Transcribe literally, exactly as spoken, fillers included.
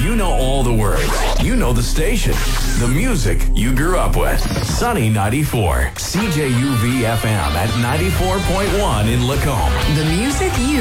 You know all the words. You know the station. The music you grew up with. Sunny ninety-four. C J U V F M at ninety-four point one in Lacombe. The music you